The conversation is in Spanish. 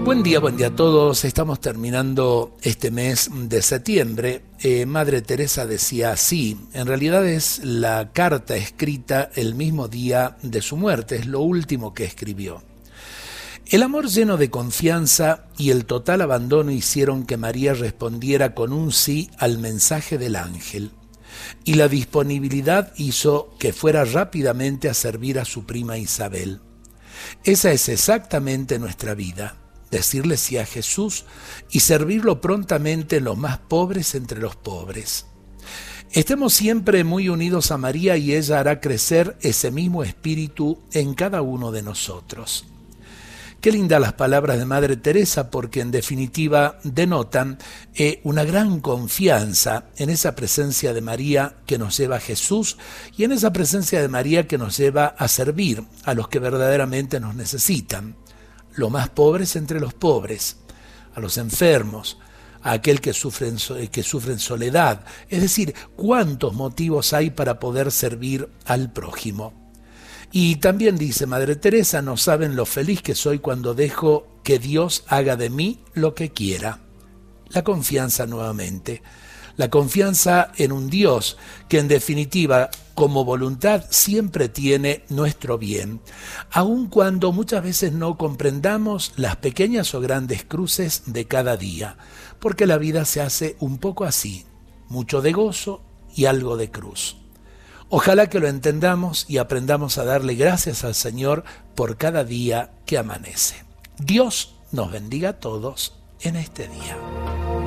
Buen día a todos. Estamos terminando este mes de septiembre. Madre Teresa decía así, en realidad es la carta escrita el mismo día de su muerte, es lo último que escribió. El amor lleno de confianza y el total abandono hicieron que María respondiera con un sí al mensaje del ángel, y la disponibilidad hizo que fuera rápidamente a servir a su prima Isabel. Esa es exactamente nuestra vida. Decirle sí a Jesús y servirlo prontamente en los más pobres entre los pobres. Estemos siempre muy unidos a María y ella hará crecer ese mismo espíritu en cada uno de nosotros. Qué lindas las palabras de Madre Teresa, porque en definitiva denotan una gran confianza en esa presencia de María que nos lleva a Jesús y en esa presencia de María que nos lleva a servir a los que verdaderamente nos necesitan. Los más pobres entre los pobres, a los enfermos, a aquel que sufre en soledad. Es decir, ¿cuántos motivos hay para poder servir al prójimo? Y también dice Madre Teresa, no saben lo feliz que soy cuando dejo que Dios haga de mí lo que quiera. La confianza nuevamente. La confianza en un Dios que en definitiva, como voluntad, siempre tiene nuestro bien, aun cuando muchas veces no comprendamos las pequeñas o grandes cruces de cada día, porque la vida se hace un poco así, mucho de gozo y algo de cruz. Ojalá que lo entendamos y aprendamos a darle gracias al Señor por cada día que amanece. Dios nos bendiga a todos en este día.